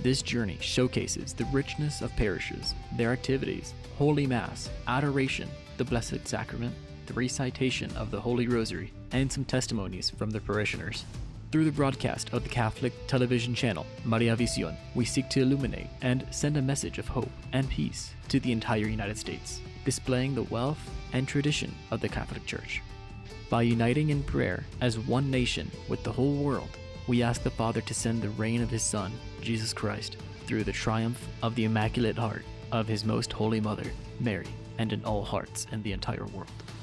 This journey showcases the richness of parishes, their activities, Holy Mass, adoration, the Blessed Sacrament, the recitation of the Holy Rosary, and some testimonies from the parishioners. Through the broadcast of the Catholic television channel Maria Visión, we seek to illuminate and send a message of hope and peace to the entire United States, displaying the wealth and tradition of the Catholic Church. By uniting in prayer as one nation with the whole world, we ask the Father to send the reign of His Son, Jesus Christ, through the triumph of the Immaculate Heart of His Most Holy Mother, Mary, and in all hearts in the entire world.